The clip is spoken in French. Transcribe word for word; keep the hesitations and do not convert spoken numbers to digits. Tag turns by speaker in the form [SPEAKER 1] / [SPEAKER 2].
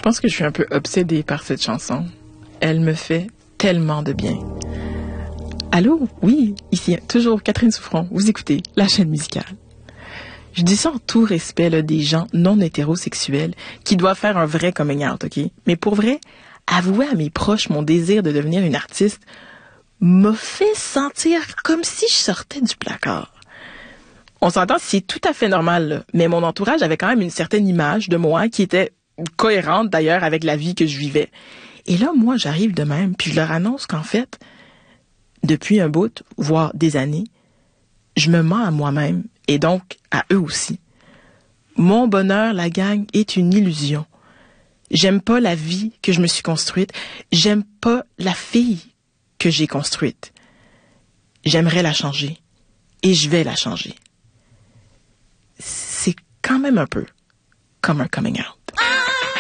[SPEAKER 1] Je pense que je suis un peu obsédée par cette chanson. Elle me fait tellement de bien. Allô? Oui, ici, toujours Catherine Souffron. Vous écoutez la chaîne musicale. Je dis ça en tout respect là, des gens non hétérosexuels qui doivent faire un vrai coming out, OK? Mais pour vrai, avouer à mes proches mon désir de devenir une artiste m'a fait sentir comme si je sortais du placard. On s'entend, c'est tout à fait normal, là, mais mon entourage avait quand même une certaine image de moi qui était cohérente d'ailleurs avec la vie que je vivais. Et là, moi, j'arrive de même, puis je leur annonce qu'en fait, depuis un bout, voire des années, je me mens à moi-même et donc à eux aussi. Mon bonheur, la gang, est une illusion. J'aime pas la vie que je me suis construite. J'aime pas la fille que j'ai construite. J'aimerais la changer. Et je vais la changer. C'est quand même un peu comme un coming out.